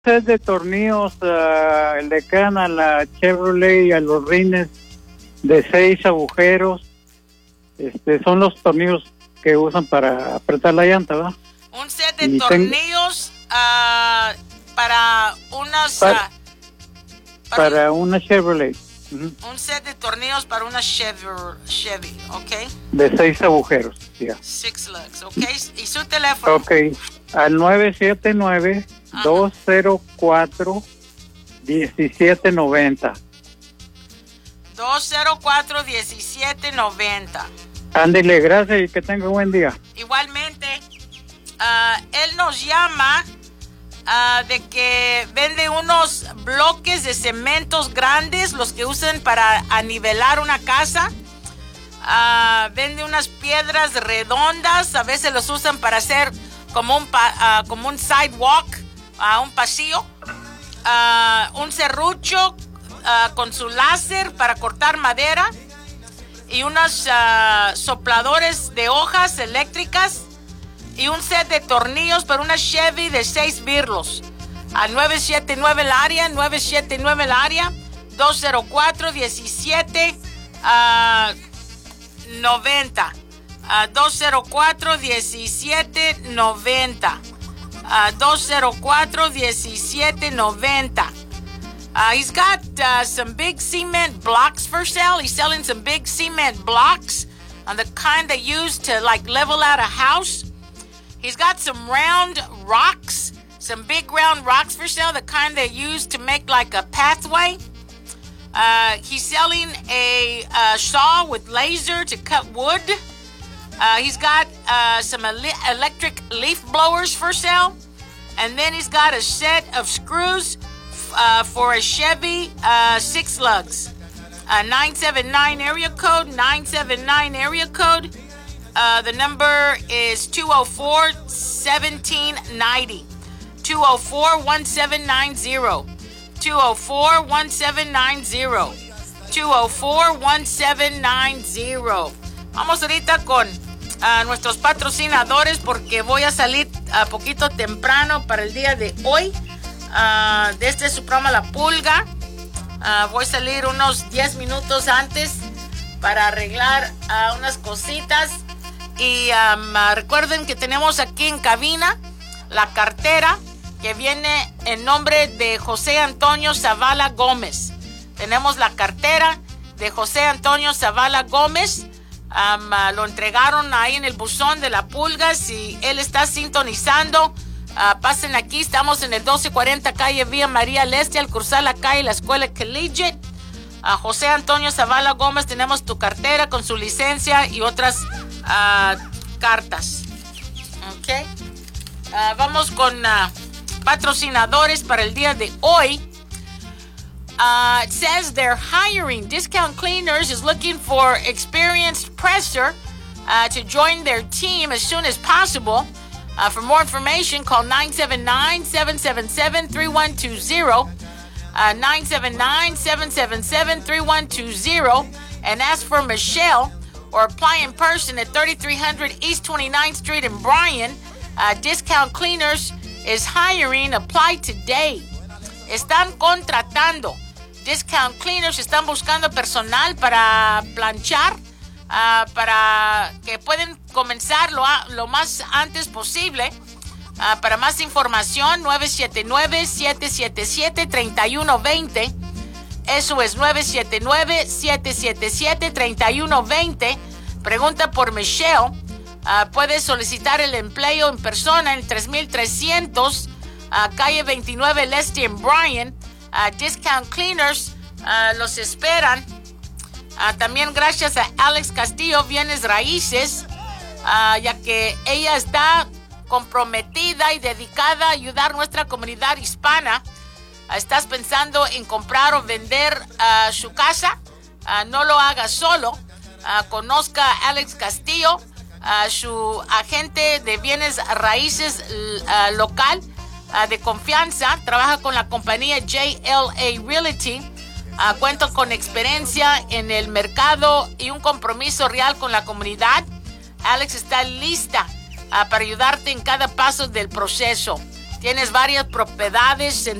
set de tornillos le quedan a la Chevrolet y a los rines de 6 agujeros. Son los tornillos que usan para apretar la llanta, ¿verdad? Un set de tornillos para unas... para una Chevrolet. Un set de tornillos para una Chevy, ¿ok? De 6 agujeros, ya. 6 lugs, ¿ok? ¿Y su teléfono? Ok, al 979-204-1790. 204-1790. Ándele, gracias y que tenga un buen día. Igualmente, él nos llama de que vende unos bloques de cementos grandes, los que usan para anivelar una casa. Vende unas piedras redondas, a veces los usan para hacer como un sidewalk, un pasillo. Un serrucho con su láser para cortar madera. Y unos sopladores de hojas eléctricas. Y un set de tornillos para una Chevy de 6 birlos. Al 979 el área, 204-1790. 204-1790. 204-1790. He's got some big cement blocks for sale. He's selling some big cement blocks on the kind they use to like level out a house. He's got some round rocks, some big round rocks for sale, the kind they use to make like a pathway. He's selling a saw with laser to cut wood. He's got some electric leaf blowers for sale. And then he's got a set of screws for a Chevy 6 lugs. 979 area code, 979 area code. The number is 204-1790. 204-1790. 204-1790. 204-1790. Vamos ahorita con nuestros patrocinadores porque voy a salir a poquito temprano para el día de hoy. De este su programa La Pulga. Voy a salir unos 10 minutos antes para arreglar unas cositas. Y recuerden que tenemos aquí en cabina la cartera que viene en nombre de José Antonio Zavala Gómez. Tenemos la cartera de José Antonio Zavala Gómez. Lo entregaron ahí en el buzón de La Pulga. Si él está sintonizando, pasen aquí. Estamos en el 1240 calle Vía María al Este, al cruzar la calle la Escuela Collegiate. José Antonio Zavala Gómez, tenemos tu cartera con su licencia y otras cartas. Ok. Vamos con patrocinadores para el día de hoy. It says they're hiring. Discount Cleaners is looking for experienced presser to join their team as soon as possible. For more information, call 979-777-3120. 979-777-3120 and ask for Michelle or apply in person at 3300 East 29th Street in Bryan. Discount Cleaners is hiring. Apply today. Están contratando. Discount Cleaners están buscando personal para planchar, para que pueden comenzar lo más antes posible. Para más información, 979-777-3120. Eso es 979-777-3120. Pregunta por Michelle. Puedes solicitar el empleo en persona en 3300 calle 29 El Este en Bryan. Discount Cleaners los esperan. También gracias a Alex Castillo, Bienes Raíces, ya que ella está comprometida y dedicada a ayudar a nuestra comunidad hispana. ¿Estás pensando en comprar o vender su casa? No lo haga solo. Conozca a Alex Castillo, su agente de bienes raíces local de confianza. Trabaja con la compañía JLA Realty. Cuenta con experiencia en el mercado y un compromiso real con la comunidad. Alex está lista para ayudarte en cada paso del proceso. Tienes varias propiedades en